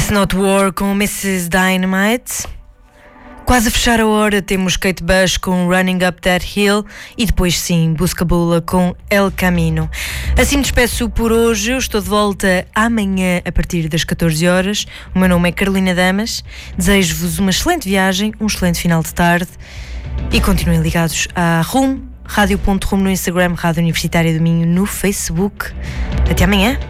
It's Not War com Mrs. Dynamite. Quase a fechar a hora temos Kate Bush com Running Up That Hill e depois sim, Buscabula com El Camino. Assim me despeço por hoje, eu estou de volta amanhã a partir das 14 horas. O meu nome é Carolina Damas, desejo-vos uma excelente viagem, um excelente final de tarde e continuem ligados à RUM, Rádio.RUM no Instagram, Rádio Universitária do Minho no Facebook. Até amanhã.